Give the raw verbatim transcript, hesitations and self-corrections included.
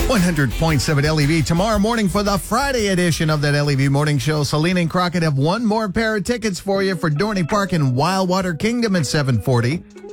one hundred point seven L E V. Tomorrow morning for the Friday edition of that L E V Morning Show, Selena and Crockett have one more pair of tickets for you for Dorney Park and Wildwater Kingdom at seven forty.